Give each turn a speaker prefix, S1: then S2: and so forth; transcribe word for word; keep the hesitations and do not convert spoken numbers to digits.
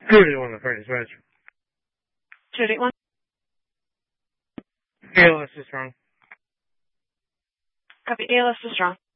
S1: two eight one, the first dispatch.
S2: two eight one.
S1: A L S is strong.
S2: Copy. A L S is strong.